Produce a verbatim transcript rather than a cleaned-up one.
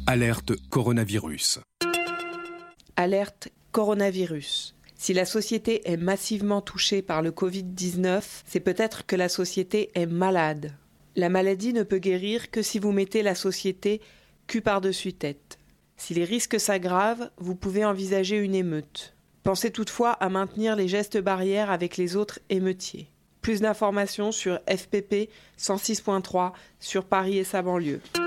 Alerte coronavirus. Alerte coronavirus. Si la société est massivement touchée par le covid dix-neuf, c'est peut-être que la société est malade. La maladie ne peut guérir que si vous mettez la société cul par-dessus tête. Si les risques s'aggravent, vous pouvez envisager une émeute. Pensez toutefois à maintenir les gestes barrières avec les autres émeutiers. Plus d'informations sur F P P cent six point trois sur Paris et sa banlieue.